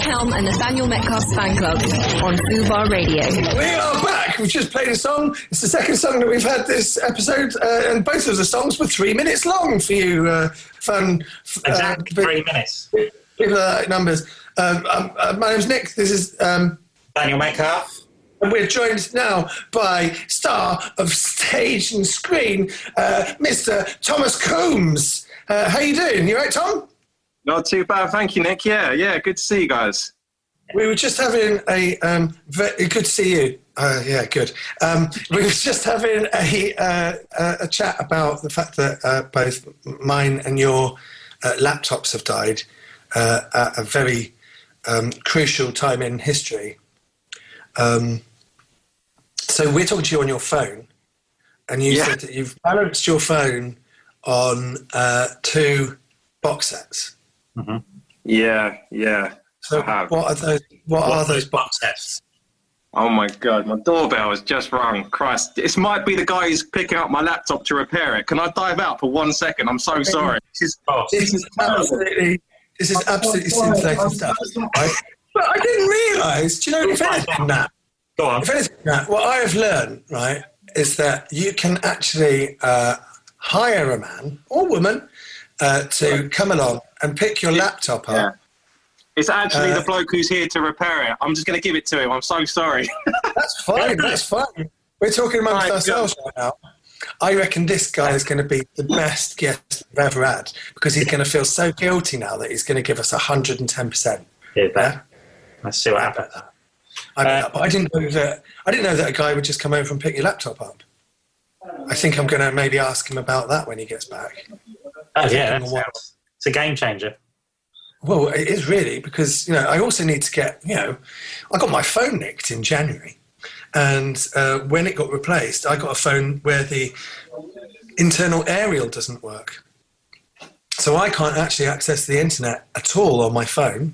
Helm and Nathaniel Metcalf's fan club on Fubar Radio. We are back. We've just played a song. It's the second song that we've had this episode, and both of the songs were 3 minutes long for you. Fun. Exactly 3 minutes. People like numbers. My name's Nick. This is Daniel Metcalf. And we're joined now by star of stage and screen, Mr. Thomas Coombs. How you doing? You right, Tom? Not too bad, thank you, Nick. Yeah, good to see you guys. We were just having a good to see you. Yeah, good. We were just having a chat about the fact that both mine and your laptops have died at a very crucial time in history. So we're talking to you on your phone, and you said that you've balanced your phone on 2 box sets. Mm-hmm. Yeah. So what are those box sets? Oh my God, my doorbell has just rung. Christ, this might be the guy who's picking up my laptop to repair it. Can I dive out for 1 second? I'm so sorry. This is absolutely scintillating stuff. Right? But I didn't realise. Do you know, if anything, Nat, go on. If anything, Nat, what I have learned, right, is that you can actually hire a man or woman to come along and pick your laptop up. Yeah. It's actually the bloke who's here to repair it. I'm just going to give it to him. I'm so sorry. That's fine. We're talking amongst ourselves right now. I reckon this guy is going to be the best guest we've ever had, because he's going to feel so guilty now that he's going to give us 110%. Yeah? Let's see what happens. But I didn't know that a guy would just come over and pick your laptop up. I think I'm going to maybe ask him about that when he gets back. Oh, yeah, it's a game changer. Well, it is really, because, I also need to get, I got my phone nicked in January. And when it got replaced, I got a phone where the internal aerial doesn't work. So I can't actually access the internet at all on my phone.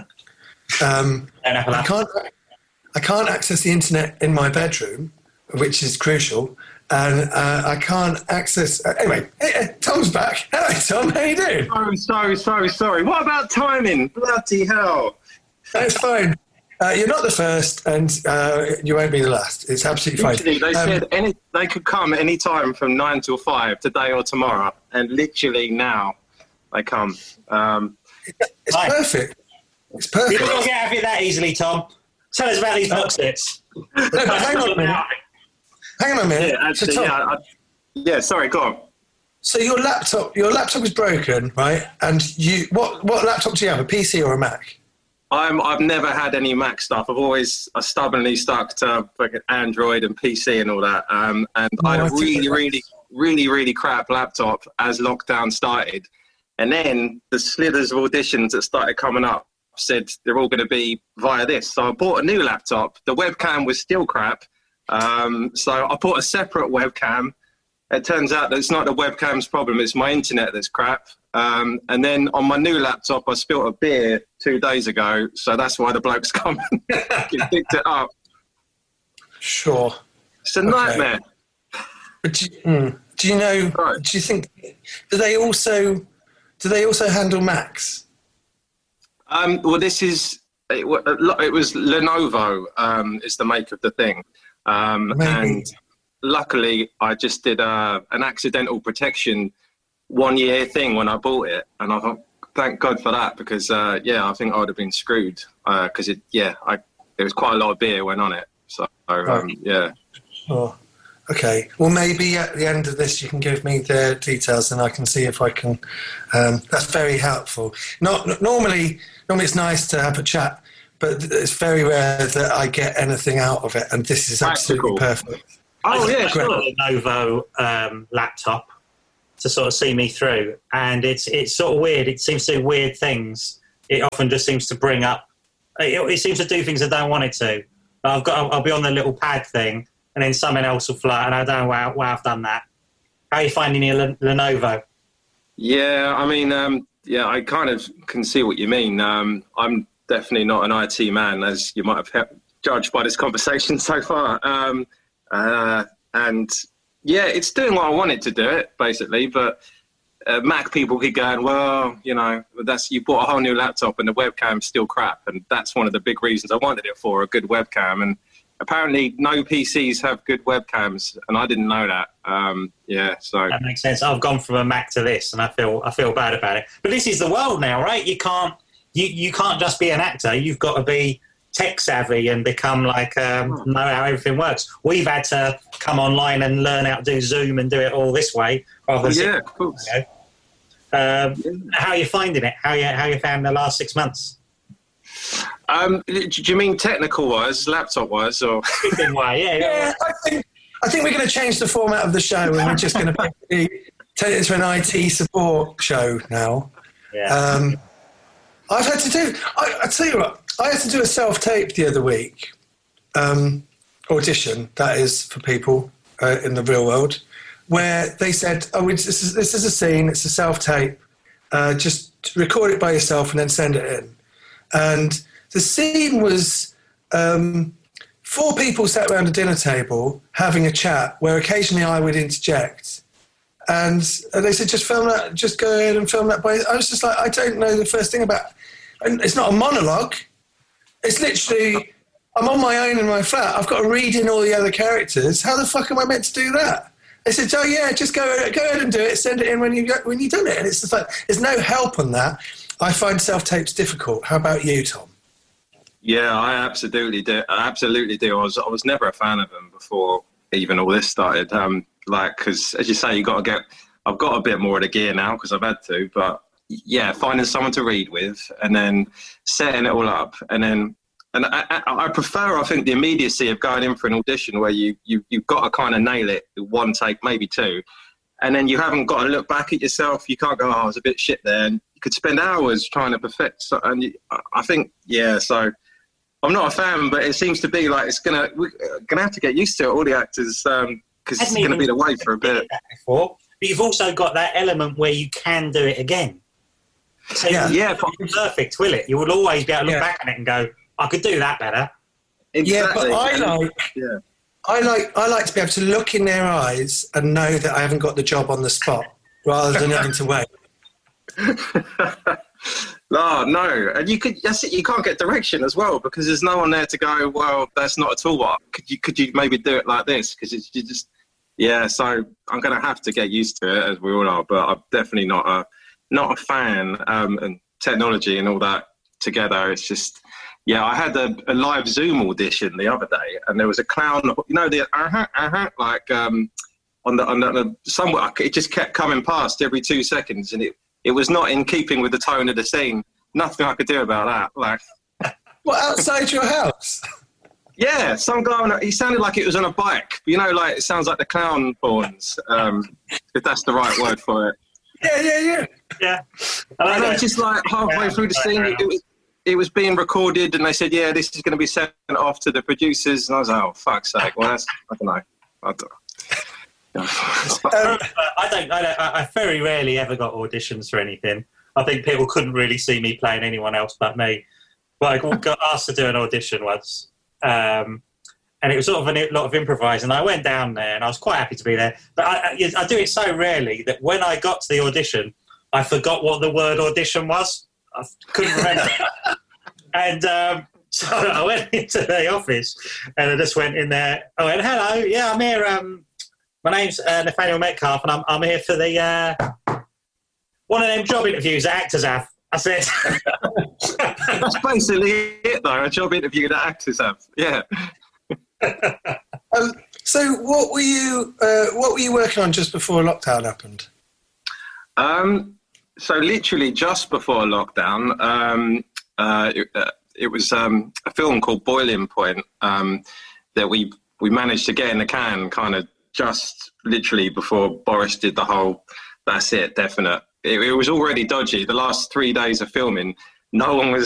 I can't access the internet in my bedroom, which is crucial. And I can't access... anyway, Tom's back. Hello, Tom. How you doing? I'm sorry. What about timing? Bloody hell. That's fine. You're not the first, and you won't be the last. It's absolutely fine. Literally, they said they could come any time from 9 till 5, today or tomorrow. And literally now they come. It's perfect. It's perfect. You don't get out of it that easily, Tom. Tell us about these box sets. No, but hang on a minute. Yeah, actually, sorry, go on. So your laptop is broken, right? And what laptop do you have? A PC or a Mac? I've never had any Mac stuff. I stubbornly stuck to fucking Android and PC and all that. And I had a really crap laptop as lockdown started. And then the slithers of auditions that started coming up said they're all going to be via this. So I bought a new laptop. The webcam was still crap. So I bought a separate webcam. It turns out that it's not the webcam's problem, it's my internet that's crap. And then on my new laptop, I spilt a beer 2 days ago, so that's why the bloke's come and picked it up. Sure. It's a nightmare. But do you know, right. Do you think, do they also handle Macs? Well, it was Lenovo is the make of the thing. And luckily I just did an accidental protection 1 year thing when I bought it, and I thought, thank God for that, because I think I would have been screwed, because there was quite a lot of beer went on it, so yeah. Oh, okay. Well, maybe at the end of this you can give me the details and I can see if I can. That's very helpful. Normally it's nice to have a chat, but it's very rare that I get anything out of it, and this is absolutely perfect. Oh, yeah, sure. A Lenovo laptop to sort of see me through, and it's sort of weird. It seems to do weird things. It often just seems to bring up... It seems to do things I don't want it to. I'll be on the little pad thing, and then something else will fly, and I don't know why I've done that. How are you finding your Lenovo? Yeah, I mean, I kind of can see what you mean. I'm definitely not an IT man, as you might have judged by this conversation so far. And yeah, it's doing what I wanted to do it, basically. But Mac people keep going, well, you bought a whole new laptop and the webcam's still crap, and that's one of the big reasons I wanted it for, a good webcam. And apparently no PCs have good webcams, and I didn't know that. So that makes sense. I've gone from a Mac to this, and I feel bad about it. But this is the world now, right? You can't just be an actor. You've got to be tech savvy and become know how everything works. We've had to come online and learn how to do Zoom and do it all this way rather than of course. How are you finding it? How you found the last 6 months? Do you mean technical wise, laptop wise, or? Yeah, I think we're going to change the format of the show, and we're just going to basically turn it into an IT support show now. Yeah. I've had to do. I tell you what, I had to do a self-tape the other week, audition. That is for people in the real world, where they said, "Oh, this is a scene. It's a self-tape. Just record it by yourself and then send it in." And the scene was 4 people sat around a dinner table having a chat, where occasionally I would interject. And they said, just film that, just go ahead and film that. I was just like, I don't know the first thing about it. And it's not a monologue. It's literally, I'm on my own in my flat. I've got to read in all the other characters. How the fuck am I meant to do that? They said, oh yeah, just go ahead and do it. Send it in when you've done it. And it's just like, there's no help on that. I find self-tapes difficult. How about you, Tom? Yeah, I absolutely do. I was never a fan of them before even all this started. Because as you say, I've got a bit more of the gear now because I've had to. But yeah, finding someone to read with and then setting it all up, and I prefer, I think, the immediacy of going in for an audition where you've got to kind of nail it, one take, maybe 2. And then you haven't got to look back at yourself. You can't go, oh, I was a bit shit there. And you could spend hours trying to perfect. I think, so I'm not a fan, but it seems to be like we're going to have to get used to it, all the actors, because it's going to be the way for a bit. Before, but you've also got that element where you can do it again. So perfect, will it? You will always be able to look back at it and go, I could do that better. Exactly. Yeah, but I like to be able to look in their eyes and know that I haven't got the job on the spot, rather than having to wait. No, and that's it. You can't get direction as well because there's no one there to go, well, that's not at all what. Could you maybe do it like this? Because you just So I'm going to have to get used to it, as we all are. But I'm definitely not a fan. And technology and all that together, it's just. Yeah, I had a live Zoom audition the other day, and there was a clown. The on the somewhere. It just kept coming past every 2 seconds, and it was not in keeping with the tone of the scene. Nothing I could do about that. What, outside your house? Yeah, some guy. He sounded like it was on a bike. It sounds like the clown horns. If that's the right word for it. Yeah. And just like halfway through the scene, it was being recorded, and they said, yeah, this is going to be sent off to the producers. And I was like, oh, fuck's sake. Well, I don't know. I very rarely ever got auditions for anything. I think people couldn't really see me playing anyone else but me. But I got asked to do an audition once. And it was sort of a lot of improvising. I went down there, and I was quite happy to be there. But I do it so rarely that when I got to the audition, I forgot what the word audition was. I couldn't remember. And so I went into the office and I just went in there. I went, hello, yeah, I'm here. My name's Nathaniel Metcalf, and I'm here for the one of them job interviews that actors have. I said. That's basically it, though, a job interview that actors have. Yeah. So what were you working on just before lockdown happened? So literally just before lockdown, it was a film called Boiling Point that we managed to get in the can kind of just literally before Boris did the whole, that's it, definite. It was already dodgy. The last 3 days of filming, no one was